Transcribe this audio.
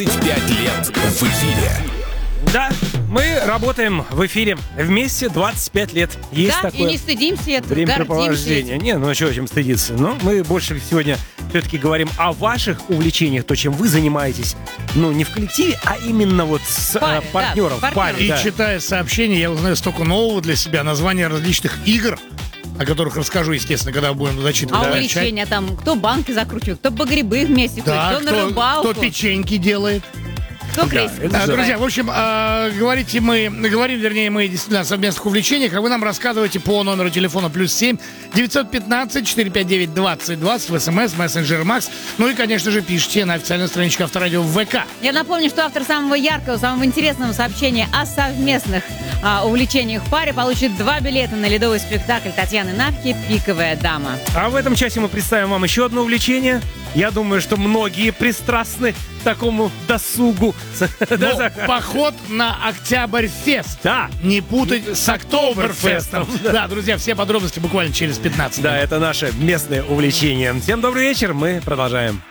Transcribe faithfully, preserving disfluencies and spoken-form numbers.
пять лет в эфире. Да, мы работаем в эфире вместе двадцать пять лет. Есть да, такое и не стыдимся этого, гордимся времяпрепровождение. этим. Не, ну а чего чем стыдиться? Но мы больше сегодня все-таки говорим о ваших увлечениях, то, чем вы занимаетесь. Ну, не в коллективе, а именно вот с Паре, э, партнером. да, в паре, партнером. И да. читая сообщения, я узнаю столько нового для себя, названия различных игр, о которых расскажу, естественно, когда будем зачитывать. А Да, увлечения там, кто банки закручивает, кто по грибы вместе ходит, Да, кто на кто, рыбалку, кто печеньки делает. кто Да, крейсер это А, здорово. друзья, в общем, а, говорите мы, говорим, вернее, мы действительно о совместных увлечениях, а вы нам рассказывайте по номеру телефона плюс семь девятьсот пятнадцать четыреста пятьдесят девять двадцать двадцать в СМС, мессенджер Макс. Ну и, конечно же, пишите на официальную страничку Авторадио в ВК. Я напомню, что автор самого яркого, самого интересного сообщения о совместных а, увлечениях в паре получит два билета на ледовый спектакль Татьяны Навки «Пиковая дама». А в этом часе мы представим вам еще одно увлечение. Я думаю, что многие пристрастны к такому досугу. Да, Ну, Захар? поход на Октябрьфест. Да. Не путать с Октоберфестом. Да, друзья, все подробности буквально через пятнадцать Да, минут. это наше местное увлечение. Всем добрый вечер, мы продолжаем.